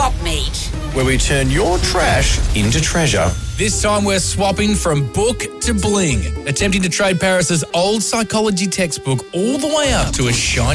Swap Meet, where we turn your trash into treasure. This time we're swapping from book to bling, attempting to trade Paris's old psychology textbook all the way up to a shiny